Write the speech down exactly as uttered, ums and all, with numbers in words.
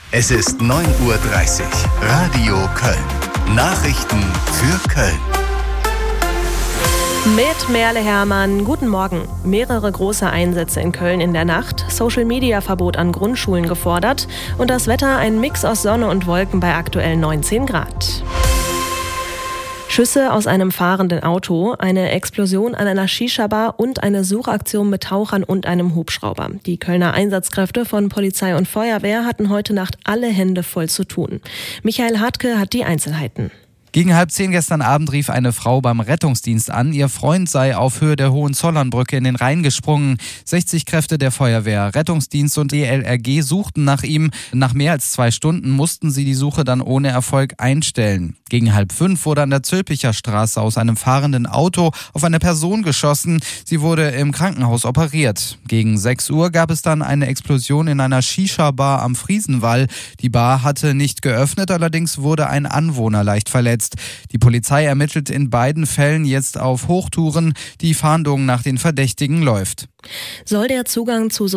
Es ist neun Uhr dreißig. Radio Köln. Nachrichten für Köln. Mit Merle Hermann, guten Morgen. Mehrere große Einsätze in Köln in der Nacht, Social-Media-Verbot an Grundschulen gefordert und das Wetter ein Mix aus Sonne und Wolken bei aktuell neunzehn Grad. Schüsse aus einem fahrenden Auto, eine Explosion an einer Shisha-Bar und eine Suchaktion mit Tauchern und einem Hubschrauber. Die Kölner Einsatzkräfte von Polizei und Feuerwehr hatten heute Nacht alle Hände voll zu tun. Michael Hartke hat die Einzelheiten. Gegen halb zehn gestern Abend rief eine Frau beim Rettungsdienst an, ihr Freund sei auf Höhe der Hohenzollernbrücke in den Rhein gesprungen. sechzig Kräfte der Feuerwehr, Rettungsdienst und D L R G suchten nach ihm. Nach mehr als zwei Stunden mussten sie die Suche dann ohne Erfolg einstellen. Gegen halb fünf wurde an der Zülpicher Straße aus einem fahrenden Auto auf eine Person geschossen. Sie wurde im Krankenhaus operiert. Gegen sechs Uhr gab es dann eine Explosion in einer Shisha-Bar am Friesenwall. Die Bar hatte nicht geöffnet, allerdings wurde ein Anwohner leicht verletzt. Die Polizei ermittelt in beiden Fällen jetzt auf Hochtouren. Die Fahndung nach den Verdächtigen läuft. Soll der Zugang zu